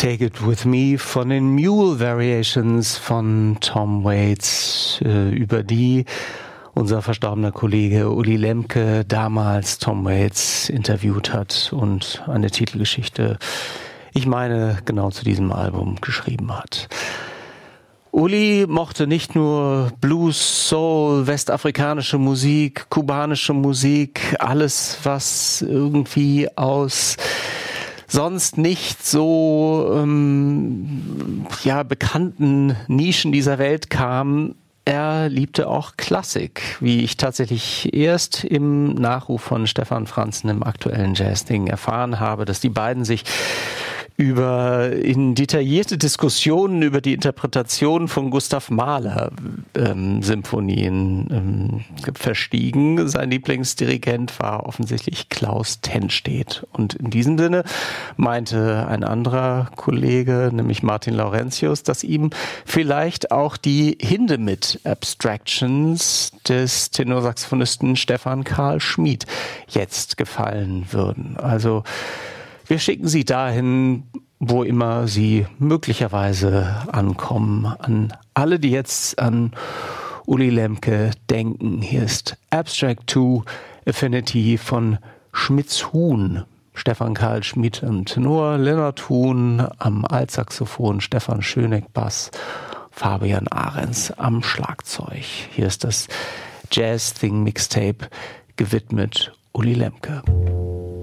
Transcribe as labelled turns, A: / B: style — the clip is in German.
A: Take It With Me von den Mule Variations von Tom Waits, über die unser verstorbener Kollege Uli Lemke damals Tom Waits interviewt hat und eine Titelgeschichte, ich meine, genau zu diesem Album geschrieben hat. Uli mochte nicht nur Blues, Soul, westafrikanische Musik, kubanische Musik, alles, was irgendwie aus sonst nicht so bekannten Nischen dieser Welt kam. Er liebte auch Klassik, wie ich tatsächlich erst im Nachruf von Stefan Franzen im aktuellen Jazz-Ding erfahren habe, dass die beiden sich in detaillierte Diskussionen über die Interpretation von Gustav Mahler Symphonien verstiegen. Sein Lieblingsdirigent war offensichtlich Klaus Tennstedt. Und in diesem Sinne meinte ein anderer Kollege, nämlich Martin Laurentius, dass ihm vielleicht auch die Hindemith-Abstractions des Tenorsaxophonisten Stefan Karl Schmid jetzt gefallen würden. Also wir schicken Sie dahin, wo immer Sie möglicherweise ankommen. An alle, die jetzt an Uli Lemke denken. Hier ist Abstract 2 Affinity von Schmidts Huhn. Stefan Karl Schmid am Tenor, Lennart Huhn am Altsaxophon, Stefan Schöneck Bass, Fabian Ahrens am Schlagzeug. Hier ist das Jazz Thing Mixtape gewidmet Uli Lemke.